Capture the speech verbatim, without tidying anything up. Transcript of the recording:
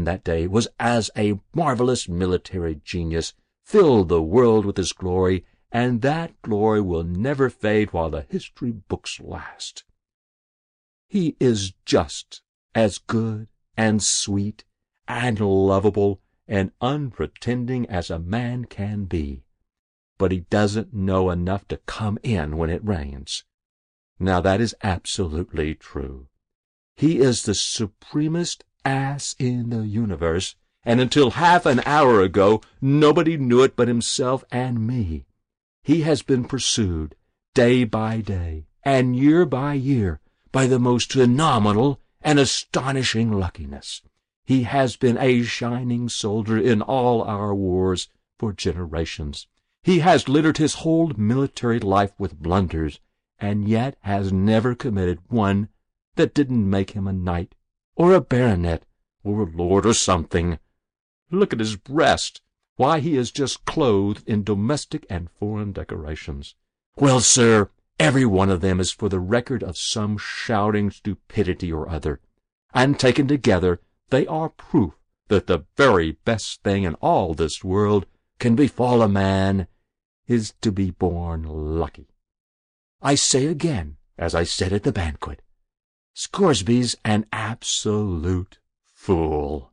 that day was as a marvelous military genius, filled the world with his glory, and that glory will never fade while the history books last. He is just as good and sweet and lovable and unpretending as a man can be, but he doesn't know enough to come in when it rains. Now that is absolutely true. He is the supremest ass in the universe, and until half an hour ago nobody knew it but himself and me. He has been pursued day by day and year by year by the most phenomenal and astonishing luckiness. He has been a shining soldier in all our wars for generations. He has littered his whole military life with blunders, and yet has never committed one that didn't make him a knight, or a baronet, or a lord, or something. Look at his breast. Why, he is just clothed in domestic and foreign decorations. Well, sir, every one of them is for the record of some shouting stupidity or other, and taken together they are proof that the very best thing in all this world can befall a man is to be born lucky. I say again, as I said at the banquet, Scoresby's an absolute fool.